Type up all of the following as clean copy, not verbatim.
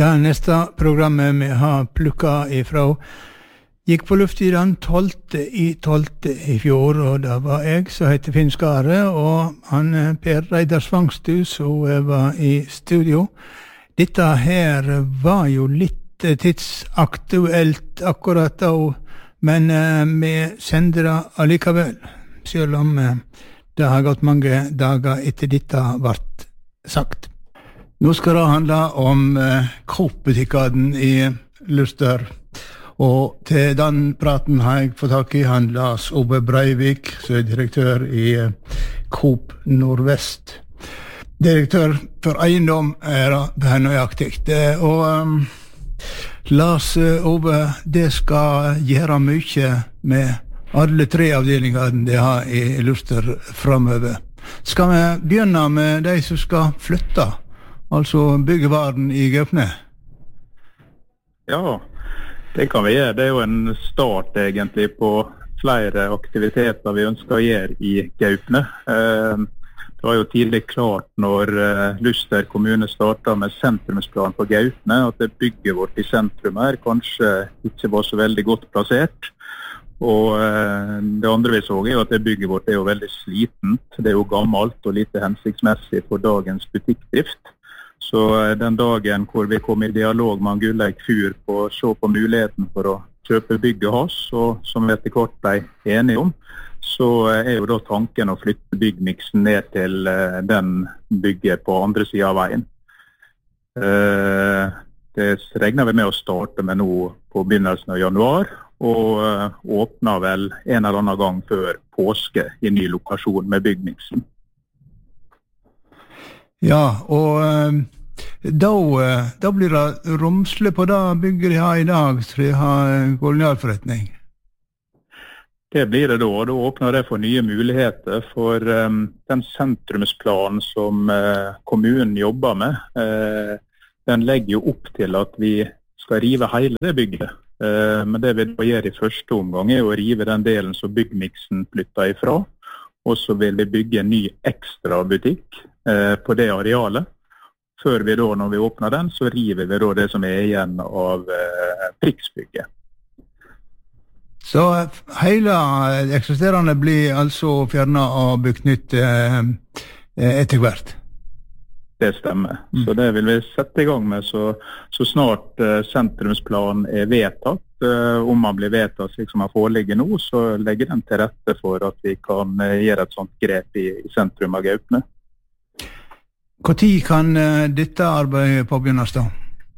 Det neste programmet vi har plukket ifra gikk på luft I den 12. I fjor, og det var jeg som heter Finn Skare, og han Per Reidar Svangstu som var I studio. Dette her var jo litt tidsaktuelt akkurat da, men vi sender det allikevel, selv om det har gått mange dager etter dette ble sagt. Nå skal det handle om Coop-butikkene I Luster, og til den praten har jeg fått tak I han Lars Ove Breivik, som direktør I Coop Nordvest. Direktør for eiendom det nøyaktig. Og Lars Ove, det skal gjøre mye med alle 3 avdelingene de har I Luster fremover. Skal vi begynne med de som skal flytte? Altså byggevaren I Gaupne? Ja, det kan vi gjøre. Det jo en start egentlig på flere aktiviteter vi ønsker å gjøre I Gaupne. Det var jo tidlig klart når Luster kommune startet med sentrumsplan på Gaupne, at det bygget vårt I sentrum her kanskje ikke var så veldig godt plassert. Og det andre vi så jo at det bygget vårt jo veldig slitent. Det jo gammelt og lite hensiktsmessig for dagens butikkdrift. Så den dagen hvor vi kom I dialog med Gulleik Fyr på å se på muligheten for å kjøpe bygget hans, og som vi etter kort ble enige om, så jo da tanken å flytte byggmiksen ned til den bygget på andre siden av veien. Det regner vi med å starte med nå på begynnelsen av januar, og åpner vel en eller annen gang før påske I ny lokasjon med byggmiksen. Ja, og da blir det romsle på det bygget de har I dag, så de har kolonialforretning. Det blir det da, og da åpner det for nye muligheter for den sentrumsplanen som kommunen jobber med. Den legger jo opp til at vi skal rive hele det bygget. Men det vi da gjør I første omgang å rive den delen som byggmiksen flytter ifra, og så vil vi bygge en ny ekstra butikk på det arealet. Før vi da, når vi åpner den, så river vi da det som igjen av Priksbygget. Så hele eksisterende blir altså fjernet og byggt nytt etter hvert? Det stemmer. Så det vil vi sette I gang med så snart sentrumsplanen vedtatt. Om man blir vedtatt slik som man foreligger nå, så legger den til rette for at vi kan gjøre et sånt grep I sentrum av Gaupne. Hvor tid kan dette arbeidet påbegynnes da?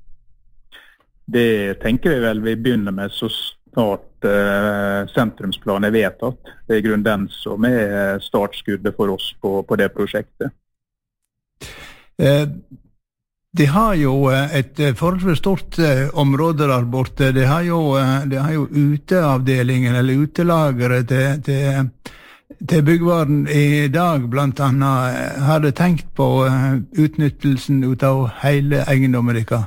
Det tenker vi vel vi begynner med så snart sentrumsplanen vedtatt. Det I grunnen den som startskuddet for oss på det prosjektet. De har jo et forholdsvis stort område der borte. De har jo uteavdelingen eller utelageret til byggvaren I dag, blant annet. Har de tenkt på utnyttelsen ut av hele eiendommen deres?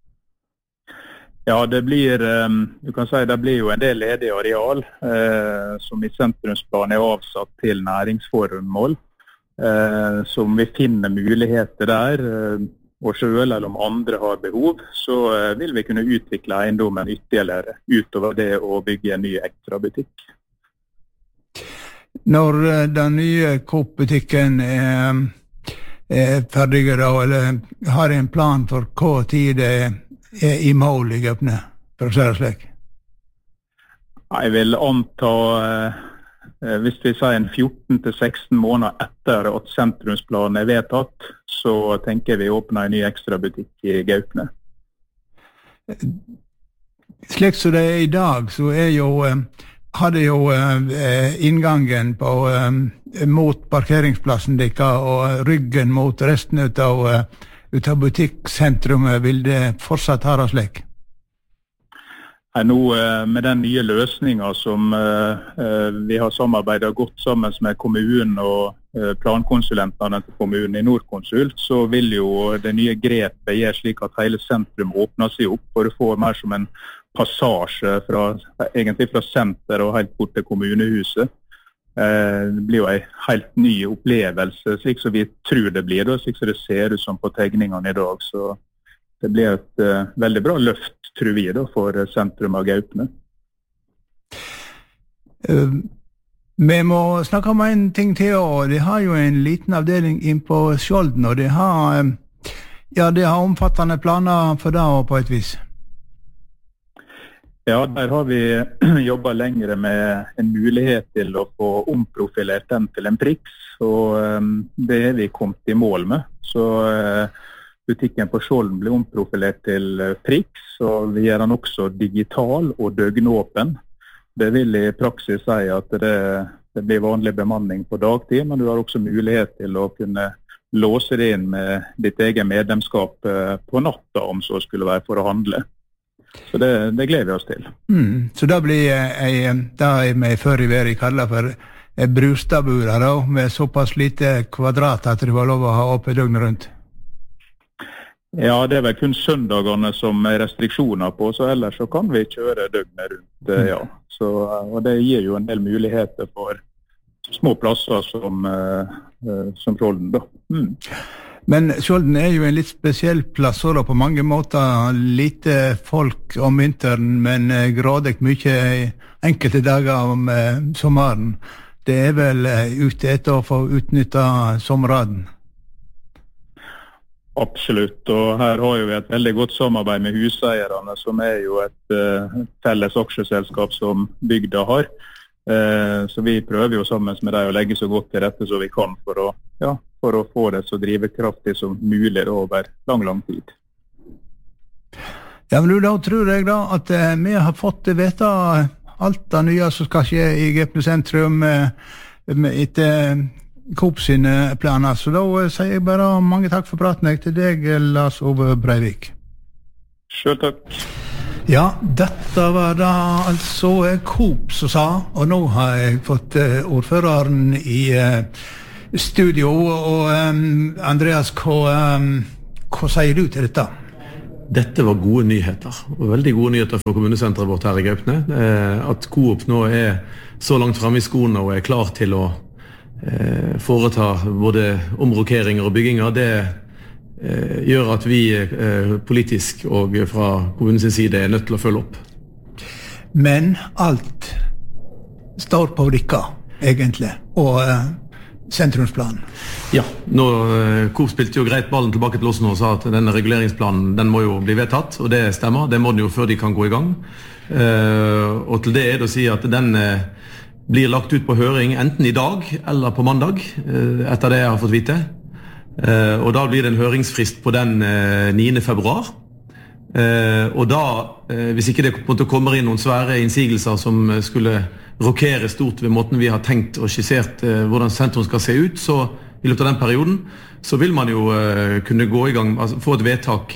Ja, det blir, du kan si, det blir jo en del ledig areal som I sentrumsplanen avsatt til næringsformål. Som vi finner muligheter der, og selv eller om andre har behov, så vil vi kunne utvikle eiendommen ytterligere utover det å bygge en ny ekstra butikk. Når den nye Coop-butikken ferdig da, eller har en plan for hva tid det I mål I Gaupne, for å si det slik? Jeg vil anta, hvis vi sier en 14-16 måneder etter at sentrumsplanen vedtatt, så tenker vi åpne en ny ekstra butikk I Gaupne. Slik som det I dag, så hadde jo inngangen mot parkeringsplassen deres og ryggen mot resten ut av butikksentrumet. Vil det fortsatt ha det slik? Nå med den nye løsningen som vi har samarbeidet godt sammen med kommunen og plankonsulentene til kommunen I Nordkonsult, så vil jo det nye grepet gjøre slik at hele sentrum åpner seg opp, og det får mer som en passasje egentlig fra senter og helt bort til kommunehuset. Det blir jo en helt ny opplevelse, slik som vi tror det blir, slik som det ser ut som på tegningene I dag. Så det blir et veldig bra løft, tror vi, da, for sentrum av Gaupne. Vi må snakke om en ting til, og det har jo en liten avdeling inn på Skjolden, og det har omfattende planer for det på et vis. Ja, der har vi jobbet lengre med en mulighet til å få omprofilert den til en priks, og det har vi kommet i mål med. Så butikken på Skjolden blir omprofilert til priks, og vi gjør den også digital og døgnåpen. Det vil i praksis si at det blir vanlig bemanning på dagtid, men du har også mulighet til å kunne låse det inn med ditt egen medlemskap på natta, om så skulle være for å handle. Så det gleder vi oss til. Så det blir det vi før i verden kaller for brustadburer, da, med såpass lite kvadrat at det var lov å ha åpent døgnet rundt? Ja, det vel kun søndagene som restriksjoner på, så ellers så kan vi kjøre døgnet rundt, ja. Så, og det gir jo en del muligheter for små plasser som Skjolden, da. Men Skjolden jo en litt spesiell plass, og på mange måter lite folk om vinteren, men grådig mye enkelte dager om sommeren. Det vel ute etter å få utnyttet sommerraden? Absolutt, og her har vi et veldig godt samarbeid med huseierne, som jo et felles aksjeselskap som bygda har. Så vi prøver jo sammen med deg å legge så godt til rette som vi kan for å få det så drivekraftig som mulig over lang tid. Ja, men da tror jeg da at vi har fått vite alt det nye som skal skje i Gaupne sentrum etter Coop sine planer. Så da sier jeg bare mange takk for praten til deg, Lars Ove Breivik. Selv takk. Ja, dette var da altså Coop som sa, og nå har jeg fått ordføreren i studio, og Andreas, hva sier du til dette? Dette var gode nyheter, og veldig gode nyheter for kommunesenteret vårt her i Gaupne. At Coop nå så langt fremme i skoene og klar til å foreta både omrokeringer og bygginger, det gjør at vi politisk og fra kommunens side nødt til å følge opp. Men alt står på rikka, egentlig, og sentrumsplanen. Ja, Coop spilte jo greit ballen tilbake til oss nå og sa at denne reguleringsplanen, den må jo bli vedtatt, og det stemmer, det må den jo før de kan gå i gang. Og til det det å si at den blir lagt ut på høring enten i dag eller på mandag, etter det jeg har fått vite. Og da blir det en høringsfrist på den 9. februar. Og da, hvis ikke det kommer inn noen svære innsigelser som skulle rokere stort ved måten vi har tenkt og skissert hvordan sentrum skal se ut, så i løpet av den perioden, så vil man jo kunne gå i gang, altså få et vedtak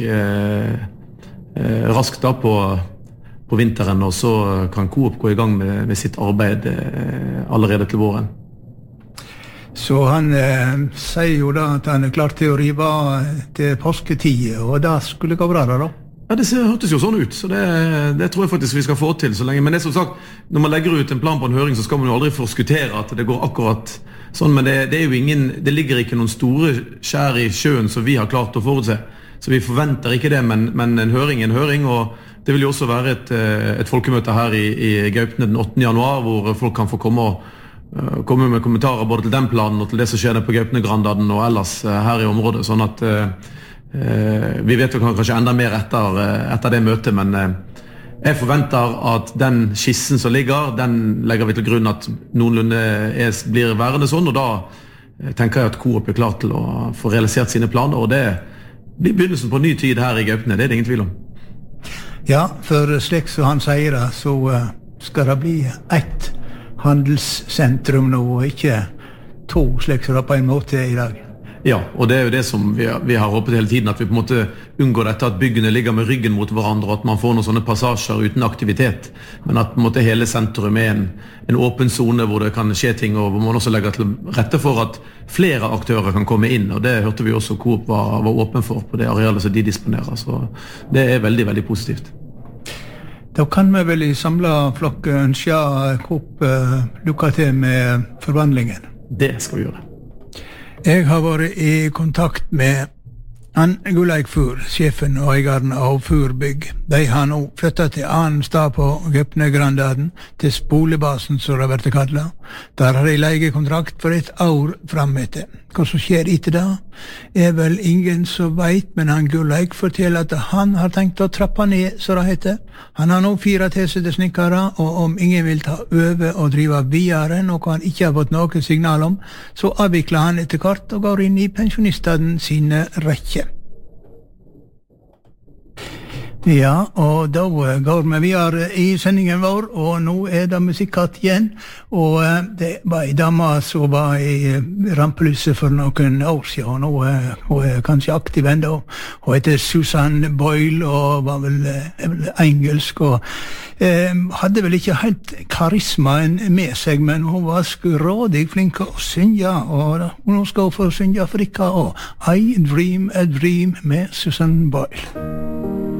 raskt da på vinteren, og så kan Coop gå i gang med sitt arbeid allerede til våren. Så han sier jo da at han klar til å rive til påsketid, og det skulle gå bra da? Ja, det hørtes jo sånn ut, så det tror jeg faktisk vi skal få til så lenge. Men det som sagt, når man legger ut en plan på en høring, så skal man jo aldri forskuttere at det går akkurat sånn, men det ligger ikke noen store skjær i sjøen som vi har klart å forutse. Så vi forventer ikke det, men en høring, og det vil jo også være et folkemøte her i Gaupne den 8. januar, hvor folk kan få komme med kommentarer både til den planen og til det som skjer på Gaupne-Grandaden og ellers her i området, sånn at vi vet jo kanskje enda mer etter det møtet, men jeg forventer at den skissen som ligger, den legger vi til grunn at noenlunde blir værende sånn, og da tenker jeg at Coop klar til å få realisert sine planer, og det blir begynnelsen på ny tid her i Gaupne, det det ingen tvil om. Ja, for slik som han sier det, så skal det bli ett handelssentrum nå, og ikke to, slik som det på en måte i dag. Ja, og det jo det som vi har håpet hele tiden, at vi på en måte unngår dette at byggene ligger med ryggen mot hverandre, og at man får noen sånne passasjer uten aktivitet, men at på en måte hele sentrum en åpen zone hvor det kan skje ting, og hvor man også legger til rette for at flere aktører kan komme inn, og det hørte vi også Coop var åpen for på det arealet som de disponerer, så det veldig, veldig positivt. Da kan vi vel i samlet flokk ønske Coop lykke til med forvandlingen. Det skal vi gjøre. Jeg har vært i kontakt med Han Gulleik Fur, sjefen og eieren av Furbygg, de har nå flyttet til annen stad på Gøpne-Grandaden, til Spolebasen, som det har vært kallet. Der har de leiekontrakt for 1 år fremetter. Hva som skjer etter det, er vel ingen som vet, men han Gulleik forteller at han har tenkt å trappe ned, så det heter. Han har nå 4 tilsatte snekkere, og om ingen vil ta over og drive videre, noe han ikke har fått noe signal om, så avvikler han etter hvert og går inn i pensjonistene sine rekker. Ja, og da går vi videre i sendingen vår, og nå er det musikkatt igjen, og det var en dame som var i rampelyset for noen år siden, og hun er kanskje aktiv enda. Hun heter Susan Boyle, og var vel engelsk, og hadde vel ikke helt karismaen med seg, men hun var skrådig flink å synge, og nå skal hun få synge for ikke, og I Dream a Dream med Susan Boyle.